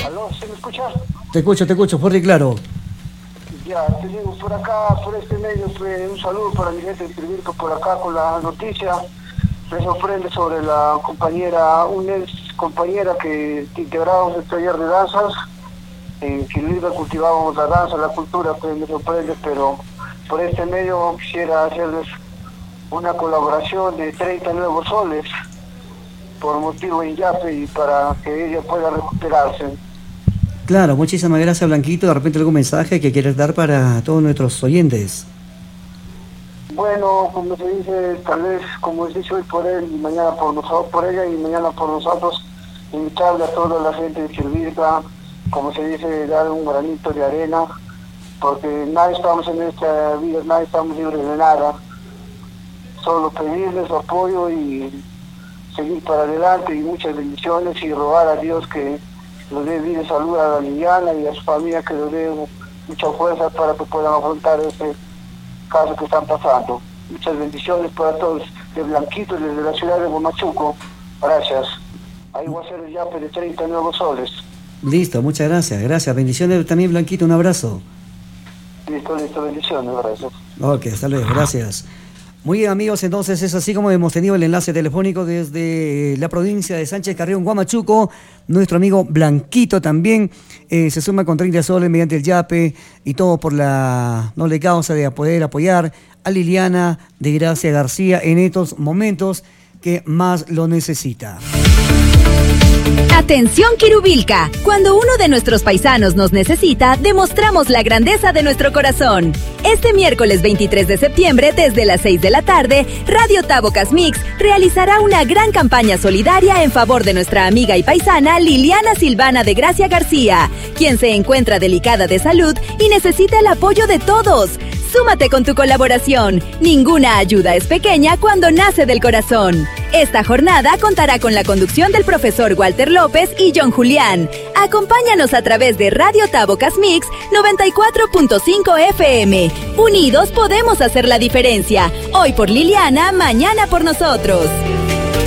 ¿Aló? ¿Se me escucha? Te escucho, fuerte y claro. Ya, te digo, por acá, por este medio, un saludo para mi gente de Tirvirco por acá con la noticia. Me sorprende sobre la compañera, una ex compañera que integrábamos el taller de danzas. En Tirvirco cultivábamos la danza, la cultura, pues me sorprende, pero por este medio quisiera hacerles una colaboración de 30 nuevos soles por motivo de INJAPE y para que ella pueda recuperarse. Claro, muchísimas gracias, Blanquito. De repente algún mensaje que quieres dar para todos nuestros oyentes. Bueno, como se dice, tal vez, como se dice hoy por él y mañana por nosotros, por ella y mañana por nosotros, invitarle a toda la gente de Tirvirca, como se dice, dar un granito de arena, porque nadie estamos en esta vida, nadie estamos libres de nada. Solo pedirles su apoyo y seguir para adelante y muchas bendiciones y rogar a Dios que nos dé vida y salud a la Liliana y a su familia, que nos dé mucha fuerza para que puedan afrontar este caso que están pasando. Muchas bendiciones para todos, de Blanquito, desde la ciudad de Huamachuco. Gracias. Ahí voy a hacer el yape de 30 nuevos soles. Listo, muchas gracias. Bendiciones también, Blanquito, un abrazo. Listo, bendiciones, gracias. Ok, hasta luego, gracias. Muy bien, amigos, entonces es así como hemos tenido el enlace telefónico desde la provincia de Sánchez Carrión, Huamachuco. Nuestro amigo Blanquito también se suma con 30 soles mediante el yape y todo por la noble causa de poder apoyar a Liliana de Gracia García en estos momentos que más lo necesita. Atención Quirubilca, cuando uno de nuestros paisanos nos necesita, demostramos la grandeza de nuestro corazón. Este miércoles 23 de septiembre, desde las 6 de la tarde, Radio Tabocas Mix realizará una gran campaña solidaria en favor de nuestra amiga y paisana Liliana Silvana de Gracia García, quien se encuentra delicada de salud y necesita el apoyo de todos. Súmate con tu colaboración. Ninguna ayuda es pequeña cuando nace del corazón. Esta jornada contará con la conducción del profesor Walter López y John Julián. Acompáñanos a través de Radio Tabocas Mix 94.5 FM. Unidos podemos hacer la diferencia. Hoy por Liliana, mañana por nosotros.